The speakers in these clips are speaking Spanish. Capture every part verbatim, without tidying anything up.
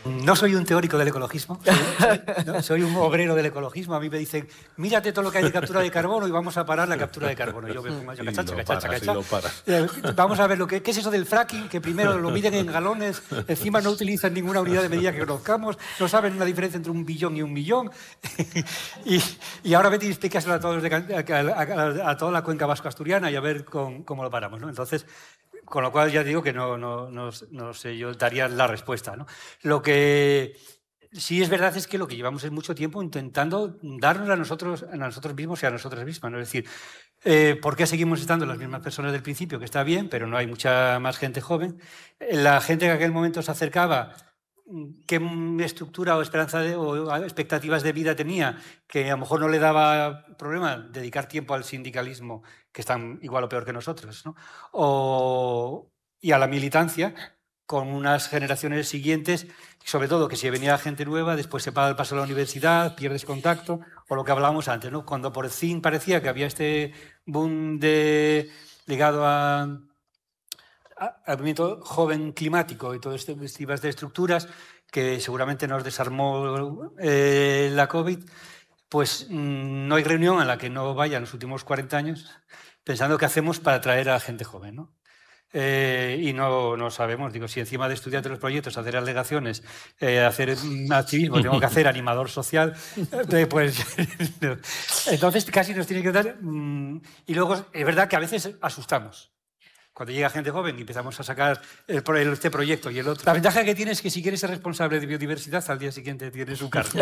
No soy un teórico del ecologismo, soy, soy, no, soy un obrero del ecologismo. A mí me dicen, mírate todo lo que hay de captura de carbono y vamos a parar la captura de carbono. Y yo me pongo a chacachá, chacachá, chacachá. Vamos a ver lo que, qué es eso del fracking, que primero lo miden en galones, encima no utilizan ninguna unidad de medida que conozcamos, no saben la diferencia entre un billón y un millón. y, y ahora vete y explícaselo a, todos de, a, a, a toda la cuenca vasco-asturiana y a ver con, cómo lo paramos, ¿no? Entonces... Con lo cual ya digo que no, no, no, no sé, yo daría la respuesta, ¿no? Lo que sí es verdad es que lo que llevamos es mucho tiempo intentando darnos a nosotros, a nosotros mismos y a nosotras mismas, ¿no? Es decir, eh, ¿por qué seguimos estando las mismas personas del principio? Que está bien, pero no hay mucha más gente joven. La gente que en aquel momento se acercaba, ¿qué estructura o esperanza de, o expectativas de vida tenía? Que a lo mejor no le daba problema dedicar tiempo al sindicalismo, que están igual o peor que nosotros, ¿no? O, y a la militancia, con unas generaciones siguientes, sobre todo que si venía gente nueva, después se paga el paso a la universidad, pierdes contacto, o lo que hablábamos antes, ¿no? Cuando por fin parecía que había este boom de, ligado a... al movimiento joven climático y todo este tipo de estructuras que seguramente nos desarmó eh, la COVID, pues mmm, no hay reunión en la que no vaya en los últimos cuarenta años pensando qué hacemos para atraer a gente joven, ¿no? Eh, y no, no sabemos, digo, si encima de estudiar los proyectos, hacer alegaciones, eh, hacer activismo, tengo que hacer animador social, eh, pues entonces casi nos tiene que dar... Mmm, y luego es verdad que a veces asustamos. Cuando llega gente joven y empezamos a sacar el, el, este proyecto y el otro. La ventaja que tienes es que si quieres ser responsable de biodiversidad, al día siguiente tienes un cargo.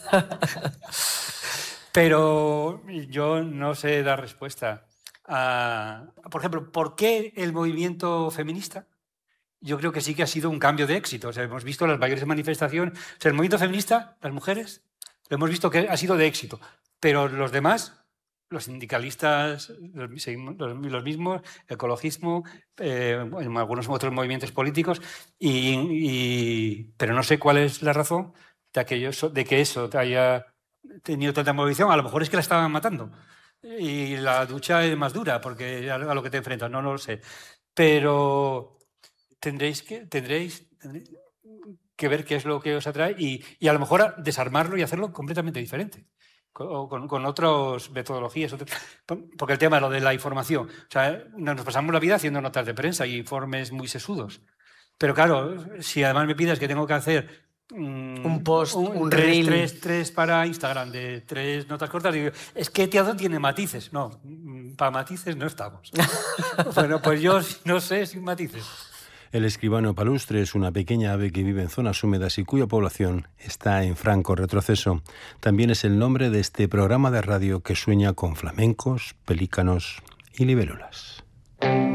Pero yo no sé dar respuesta a... Por ejemplo, ¿por qué el movimiento feminista? Yo creo que sí que ha sido un cambio de éxito. O sea, hemos visto las mayores manifestaciones. O sea, el movimiento feminista, las mujeres, lo hemos visto que ha sido de éxito. Pero los demás... Los sindicalistas, los, los mismos, ecologismo, eh, en algunos otros movimientos políticos, y, y, pero no sé cuál es la razón de, aquello, de que eso haya tenido tanta movilización. A lo mejor es que la estaban matando y la lucha es más dura porque a lo que te enfrentas, no, no lo sé. Pero tendréis que, tendréis, tendréis que ver qué es lo que os atrae y, y a lo mejor desarmarlo y hacerlo completamente diferente. Con, con, con otras metodologías, otro, porque el tema lo de la información, o sea, nos pasamos la vida haciendo notas de prensa y informes muy sesudos, pero claro, si además me pides que tengo que hacer um, un post, un, un tres, reel, tres, tres para Instagram de tres notas cortas, digo, es que Teatro tiene matices, no, para matices no estamos. Bueno, pues yo no sé sin matices. El escribano palustre es una pequeña ave que vive en zonas húmedas y cuya población está en franco retroceso. También es el nombre de este programa de radio que sueña con flamencos, pelícanos y libélulas.